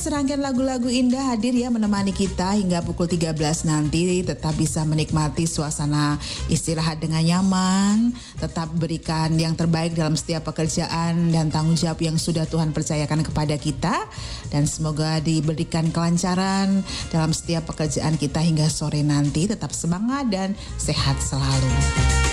serangkaian lagu-lagu indah hadir ya menemani kita hingga pukul 13 nanti. Tetap bisa menikmati suasana istirahat dengan nyaman. Tetap berikan yang terbaik dalam setiap pekerjaan dan tanggung jawab yang sudah Tuhan percayakan kepada kita. Dan semoga diberikan kelancaran dalam setiap pekerjaan kita hingga sore nanti. Tetap semangat dan sehat selalu.